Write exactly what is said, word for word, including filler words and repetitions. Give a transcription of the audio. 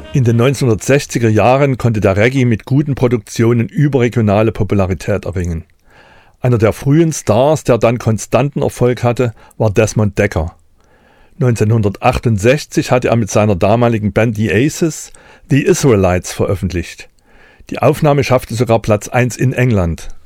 In den neunzehnhundertsechziger Jahren konnte der Reggae mit guten Produktionen überregionale Popularität erringen. Einer der frühen Stars, der dann konstanten Erfolg hatte, war Desmond Dekker. neunzehnhundertachtundsechzig hatte er mit seiner damaligen Band The Aces The Israelites veröffentlicht. Die Aufnahme schaffte sogar Platz eins in England.